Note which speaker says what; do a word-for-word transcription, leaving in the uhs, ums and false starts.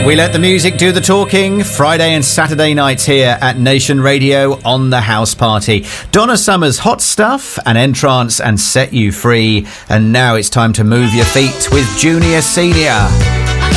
Speaker 1: We let the music do the talking. Friday and Saturday nights here at Nation Radio on the House Party. Donna Summer's Hot Stuff and Entrance and Set You Free. And now it's time to move your feet with Junior Senior.